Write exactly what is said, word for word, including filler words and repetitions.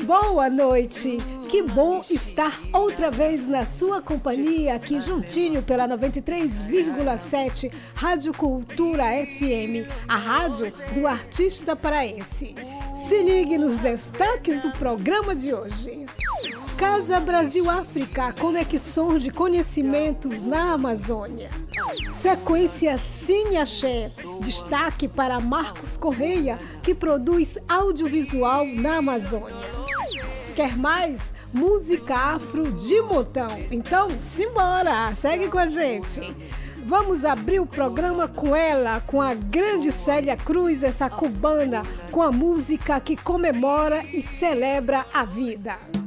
Boa noite! Que bom estar outra vez na sua companhia, aqui juntinho pela noventa e três vírgula sete Rádio Cultura F M, a rádio do artista paraense. Se ligue nos destaques do programa de hoje. Casa Brasil África, conexões de conhecimentos na Amazônia. Sequência Cine Axé, destaque para Marcos Correia, que produz audiovisual na Amazônia. Quer mais? Música afro de montão. Então, simbora! Segue com a gente! Vamos abrir o programa com ela, com a grande Célia Cruz, essa cubana, com a música que comemora e celebra a vida.